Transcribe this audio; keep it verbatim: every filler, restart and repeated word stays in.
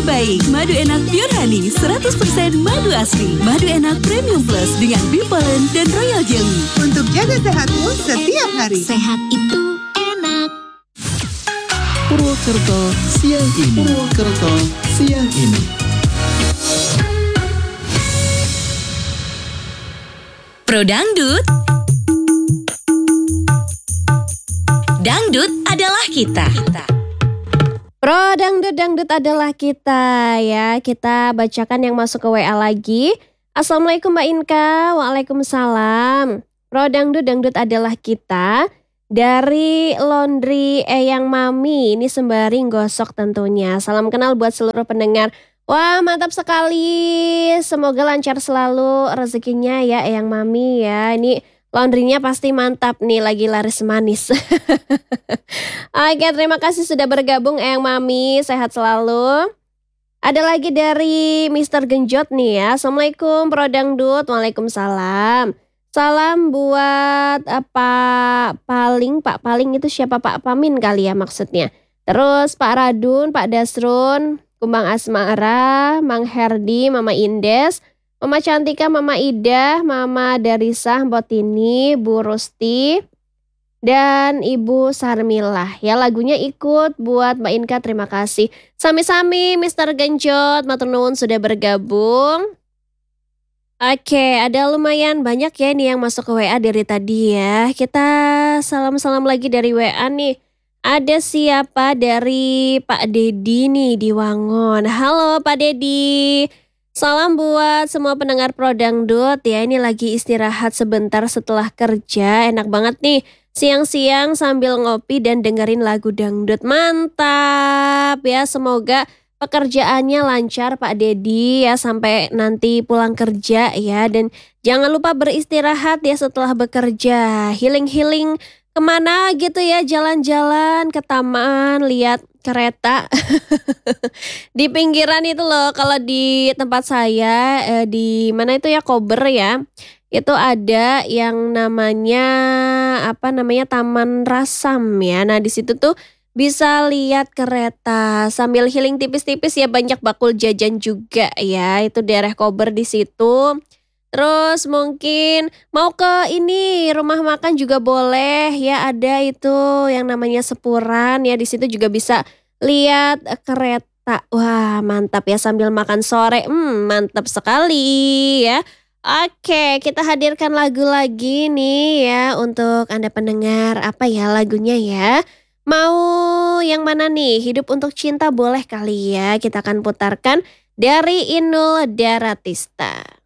terbaik. Madu enak Pure Honey, seratus persen madu asli. Madu enak Premium Plus dengan bee pollen dan royal jelly. Untuk jaga sehatmu setiap hari. Sehat itu enak. Purwokerto siang ini. Purwokerto siang ini. Pro Dangdut. Dangdut adalah kita. Pro Dangdut, Dangdut adalah kita ya. Kita bacakan yang masuk ke W A lagi. Assalamualaikum Mbak Inka. Waalaikumsalam. Pro Dangdut, Dangdut adalah kita. Dari Laundry Eyang Mami. Ini sembari gosok tentunya. Salam kenal buat seluruh pendengar. Wah, mantap sekali. Semoga lancar selalu rezekinya ya Eyang Mami ya. Ini laundrynya pasti mantap nih, lagi laris manis. Oke, terima kasih sudah bergabung Eyang Mami. Sehat selalu. Ada lagi dari Mister Genjot nih ya. Assalamualaikum Pro Dangdut. Waalaikumsalam. Salam buat apa Paling, Pak Paling itu siapa, Pak Pamin kali ya maksudnya. Terus Pak Radun, Pak Dasrun, Kumbang Asmara, Mang Herdi, Mama Indes, Mama Cantika, Mama Ida, Mama Darisah, Botini, Bu Rusti, dan Ibu Sarmilah. Ya, lagunya ikut buat Mbak Inka, terima kasih. Sami-sami Mister Genjot, matur nuwun sudah bergabung. Oke, ada lumayan banyak ya nih yang masuk ke W A dari tadi ya. Kita salam-salam lagi dari W A nih. Ada siapa dari Pak Dedi nih di Wangon. Halo Pak Dedi. Salam buat semua pendengar Pro Dangdut ya. Ini lagi istirahat sebentar setelah kerja. Enak banget nih siang-siang sambil ngopi dan dengerin lagu dangdut. Mantap ya. Semoga pekerjaannya lancar Pak Dedi ya sampai nanti pulang kerja ya. Dan jangan lupa beristirahat ya setelah bekerja. Healing-healing kemana gitu ya, jalan-jalan ke taman, lihat kereta. Di pinggiran itu loh, kalau di tempat saya, eh, di mana itu ya, Kober ya. Itu ada yang namanya, apa namanya, Taman Rasam ya. Nah di situ tuh bisa lihat kereta sambil healing tipis-tipis ya, banyak bakul jajan juga ya. Itu daerah Kober di situ. Terus mungkin mau ke ini rumah makan juga boleh ya, ada itu yang namanya Sepuran ya, di situ juga bisa lihat kereta. Wah mantap ya sambil makan sore, hmm, mantap sekali ya. Oke, kita hadirkan lagu lagi nih ya untuk Anda pendengar. Apa ya lagunya ya? Mau yang mana nih? Hidup untuk Cinta boleh kali ya. Kita akan putarkan dari Inul Daratista.